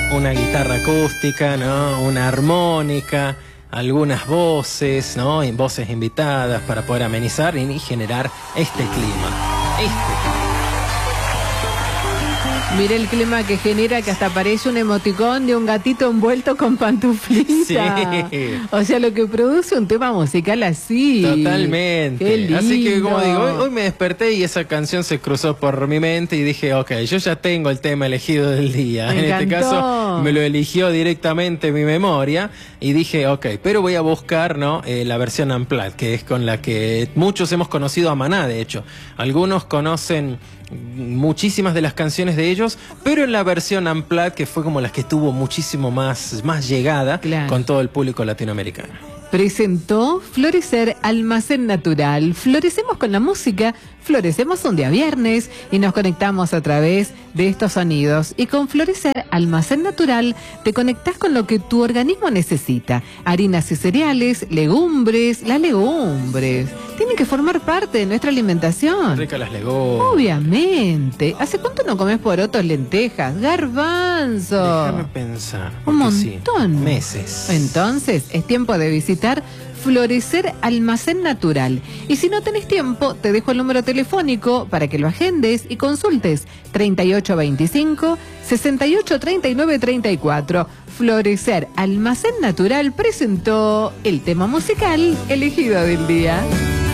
una guitarra acústica, ¿no? Una armónica, algunas voces, ¿no? Y voces invitadas para poder amenizar y generar este clima. Mira el clima que genera, que hasta parece un emoticón de un gatito envuelto con pantuflita. Sí. O sea, lo que produce un tema musical así. Totalmente. Qué lindo. Así que, como digo, hoy me desperté y esa canción se cruzó por mi mente y dije, ok, yo ya tengo el tema elegido del día. Me en encantó. este caso me lo eligió directamente mi memoria y dije, ok, pero voy a buscar, ¿no? La versión Unplugged, que es con la que muchos hemos conocido a Maná, de hecho. Algunos conocen muchísimas de las canciones de ellos, pero en la versión Unplugged, que fue como la que tuvo muchísimo más llegada, claro, con todo el público latinoamericano. Presentó Florecer Almacén Natural. Florecemos con la música, florecemos un día viernes y nos conectamos a través de estos sonidos. Y con Florecer Almacén Natural te conectás con lo que tu organismo necesita. Harinas y cereales, legumbres. Las legumbres tienen que formar parte de nuestra alimentación. Rica las legumbres. Obviamente. ¿Hace cuánto no comes porotos, lentejas, garbanzo? Déjame pensar. Un montón. Sí, meses. Entonces, es tiempo de visitar Florecer Almacén Natural. Y si no tenés tiempo, te dejo el número telefónico para que lo agendes y consultes. 3825 68 39 34. Florecer Almacén Natural presentó el tema musical elegido del día.